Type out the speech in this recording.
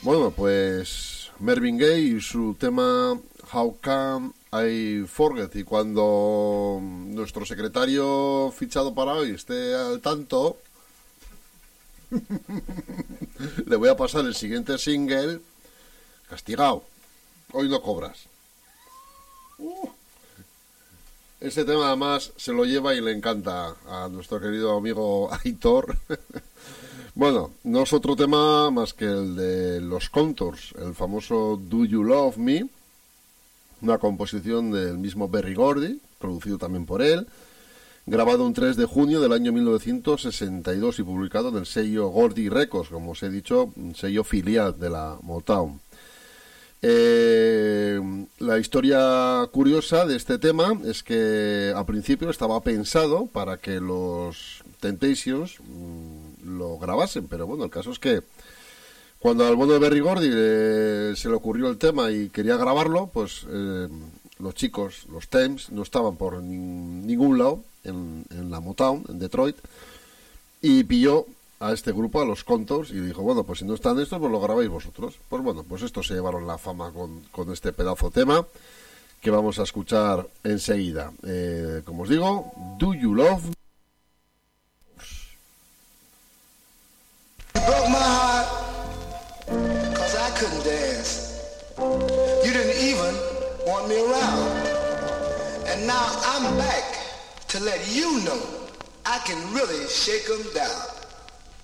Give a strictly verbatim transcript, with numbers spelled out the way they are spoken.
Bueno, pues Marvin Gaye y su tema How Can I Forget. Y cuando nuestro secretario fichado para hoy esté al tanto, le voy a pasar el siguiente single. Castigado, hoy no cobras. uh. Ese tema además se lo lleva y le encanta a nuestro querido amigo Aitor. Bueno, no es otro tema más que el de los Contours, el famoso Do You Love Me, una composición del mismo Berry Gordy, producido también por él, grabado un tres de junio del año mil novecientos sesenta y dos y publicado en el sello Gordy Records, como os he dicho, un sello filial de la Motown. Eh, la historia curiosa de este tema es que al principio estaba pensado para que los Temptations mmm, lo grabasen, pero bueno, el caso es que cuando al bueno de Berry Gordy eh, se le ocurrió el tema y quería grabarlo, pues eh, los chicos, los Thames, no estaban por ni, ningún lado en, en la Motown, en Detroit, y pilló a este grupo, a los Contours, y dijo, bueno, pues si no están estos, pues lo grabáis vosotros. Pues bueno, pues estos se llevaron la fama con, con este pedazo tema que vamos a escuchar enseguida. Eh, como os digo, Do You Love Me? You broke my heart cause I couldn't dance. You didn't even want me around. And now I'm back to let you know I can really shake 'em down.